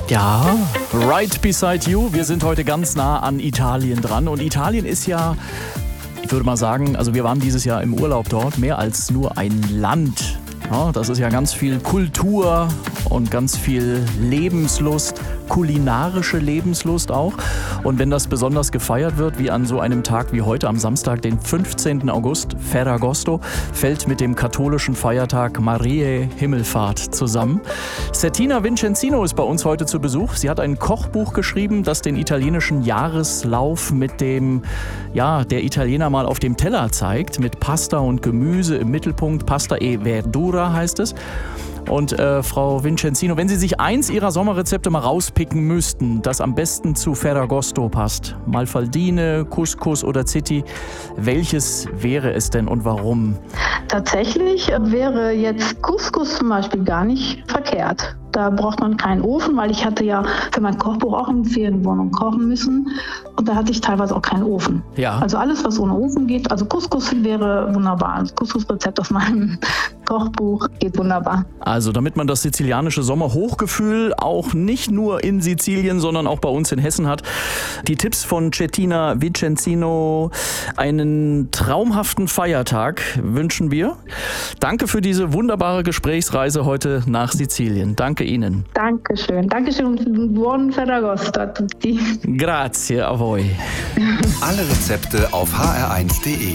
Ja, right beside you. Wir sind heute ganz nah an Italien dran. Und Italien ist ja, ich würde mal sagen, also wir waren dieses Jahr im Urlaub dort, mehr als nur ein Land. Ja, das ist ja ganz viel Kultur und ganz viel Lebenslust, kulinarische Lebenslust auch. Und wenn das besonders gefeiert wird, wie an so einem Tag wie heute am Samstag, den 15. August, Ferragosto, fällt mit dem katholischen Feiertag Mariä Himmelfahrt zusammen. Settina Vincenzino ist bei uns heute zu Besuch. Sie hat ein Kochbuch geschrieben, das den italienischen Jahreslauf mit dem, der Italiener mal auf dem Teller zeigt, mit Pasta und Gemüse im Mittelpunkt. Pasta e verdura heißt es. Und Frau Vincenzino, wenn Sie sich eins Ihrer Sommerrezepte mal rauspicken müssten, das am besten zu Ferragosto passt, Malfaldine, Couscous oder Zitti, welches wäre es denn und warum? Tatsächlich wäre jetzt Couscous zum Beispiel gar nicht verkehrt. Da braucht man keinen Ofen, weil ich hatte ja für mein Kochbuch auch in Ferienwohnung kochen müssen und da hatte ich teilweise auch keinen Ofen. Ja. Also alles, was ohne Ofen geht, also Couscous wäre wunderbar. Das Couscous-Rezept aus meinem Kochbuch geht wunderbar. Also damit man das sizilianische Sommerhochgefühl auch nicht nur in Sizilien, sondern auch bei uns in Hessen hat. Die Tipps von Settina Vincenzino, einen traumhaften Feiertag wünschen wir. Danke für diese wunderbare Gesprächsreise heute nach Sizilien. Danke Ihnen. Dankeschön. Dankeschön und buon Ferragosto a tutti. Grazie a voi. Alle Rezepte auf hr1.de.